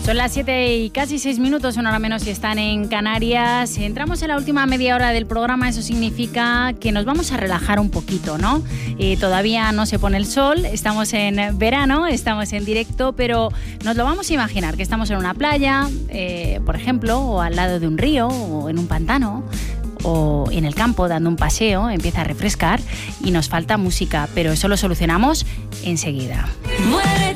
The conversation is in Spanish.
Son las 7 y casi 6 minutos, una hora menos si están en Canarias. Entramos en la última media hora del programa, eso significa que nos vamos a relajar un poquito, ¿no? Todavía no se pone el sol, estamos en verano, estamos en directo, pero nos lo vamos a imaginar, que estamos en una playa, por ejemplo, o al lado de un río, o en un pantano, o en el campo dando un paseo, empieza a refrescar y nos falta música, pero eso lo solucionamos enseguida. Muévete